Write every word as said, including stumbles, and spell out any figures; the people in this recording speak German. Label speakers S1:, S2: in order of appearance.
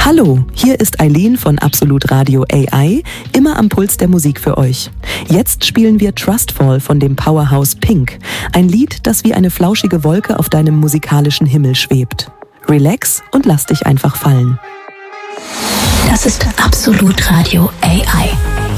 S1: Hallo, hier ist Eileen von Absolut Radio A I, immer am Puls der Musik für euch. Jetzt spielen wir Trustfall von dem Powerhouse Pink, ein Lied, das wie eine flauschige Wolke auf deinem musikalischen Himmel schwebt. Relax und lass dich einfach fallen.
S2: Das ist Absolut Radio A I.